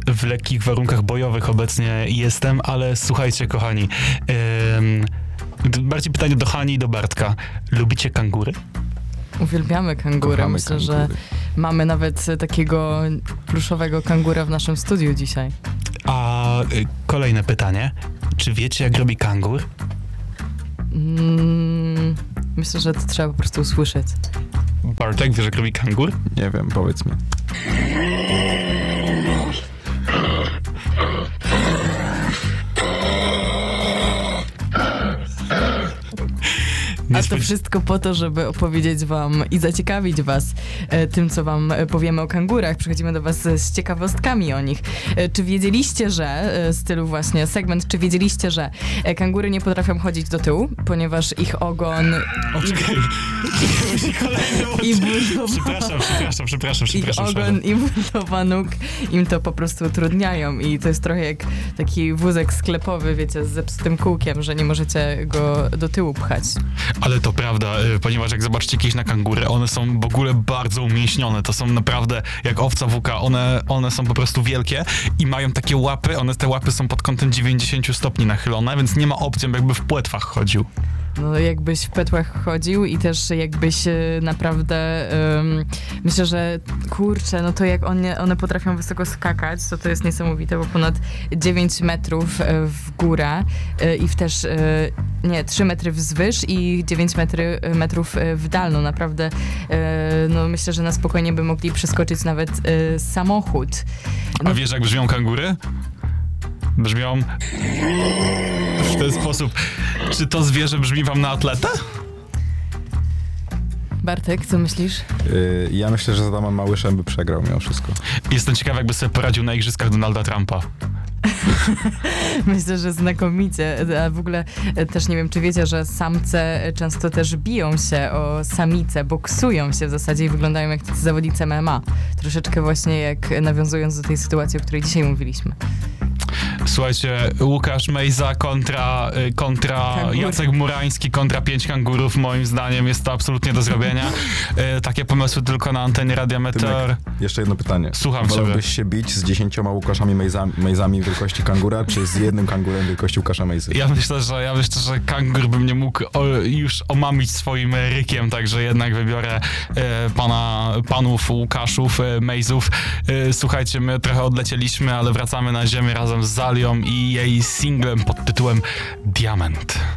w lekkich warunkach bojowych obecnie jestem, ale słuchajcie, kochani, bardziej pytanie do Hani i do Bartka. Lubicie kangury? Uwielbiamy kangury. Kochamy Myślę, kangury. że mamy nawet takiego pluszowego kangura w naszym studiu dzisiaj. A kolejne pytanie. Czy wiecie, jak robi kangur? Myślę, że to trzeba po prostu usłyszeć. Bartek, wiesz, jak robi kangur? Nie wiem, powiedz mi. A to wszystko po to, żeby opowiedzieć wam i zaciekawić was tym, co wam powiemy o kangurach. Przychodzimy do was z ciekawostkami o nich. Czy wiedzieliście, że, stylu właśnie segment, czy wiedzieliście, że kangury nie potrafią chodzić do tyłu, ponieważ ich ogon i Przepraszam. ich ogon i budowa nóg im to po prostu utrudniają i to jest trochę jak taki wózek sklepowy, wiecie, z zepsutym kółkiem, że nie możecie go do tyłu pchać. Ale to prawda, ponieważ jak zobaczycie kiedyś na kangury, one są w ogóle bardzo umięśnione. To są naprawdę jak owca WK. One są po prostu wielkie i mają takie łapy. Te łapy są pod kątem 90 stopni nachylone, więc nie ma opcji, jakby w płetwach chodził. No jakbyś w płetwach chodził i też jakbyś naprawdę myślę, że kurczę, no to jak one potrafią wysoko skakać, to jest niesamowite, bo ponad 9 metrów w górę i też 3 metry wzwyż i 9 metrów w dal. No naprawdę no myślę, że na spokojnie by mogli przeskoczyć nawet samochód. No, A wiesz, jak brzmią kangury? Brzmią w ten sposób. Czy to zwierzę brzmi wam na atletę? Bartek, co myślisz? Ja myślę, że z Adamem Małyszem by przegrał mimo wszystko. Jestem ciekaw, jakby sobie poradził na igrzyskach Donalda Trumpa. Myślę, że znakomicie. A w ogóle też nie wiem, czy wiecie, że samce często też biją się o samice, boksują się w zasadzie i wyglądają jak tacy zawodnicy MMA. Troszeczkę właśnie jak nawiązując do tej sytuacji, o której dzisiaj mówiliśmy. Słuchajcie, Łukasz Mejza kontra Kangur. Jacek Murański kontra 5 kangurów, moim zdaniem jest to absolutnie do zrobienia. Takie pomysły tylko na antenie Radia Meteor. Tymek, jeszcze jedno pytanie. Słucham ciebie. Wolałbyś się bić z 10 Łukaszami Mejzami wielkości kangura, czy z jednym kangurem wielkości Łukasza Mejzy? Ja myślę, że kangur by mnie mógł już omamić swoim rykiem, także jednak wybiorę panów Łukaszów, Mejzów. Słuchajcie, my trochę odlecieliśmy, ale wracamy na ziemię razem z Zalią i jej singlem pod tytułem Diament.